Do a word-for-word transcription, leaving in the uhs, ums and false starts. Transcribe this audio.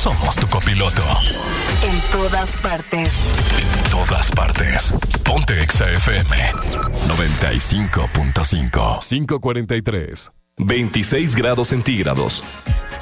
somos tu copiloto. En todas partes. En todas partes. Ponte Exa F M noventa y cinco punto cinco. cinco cuarenta y tres. veintiséis grados centígrados.